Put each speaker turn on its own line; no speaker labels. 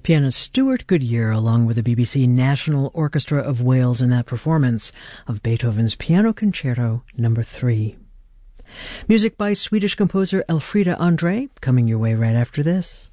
Pianist Stuart Goodyear along with the BBC National Orchestra of Wales in that performance of Beethoven's Piano Concerto No. 3. Music by Swedish composer Elfrida Andre, coming your way right after this.